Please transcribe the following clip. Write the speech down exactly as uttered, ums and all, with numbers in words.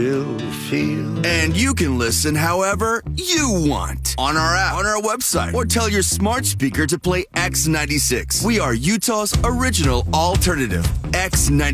Feel. And you can listen however you want on our app, on our website, or tell your smart speaker to play X ninety-six. We are Utah's original alternative, X ninety-six.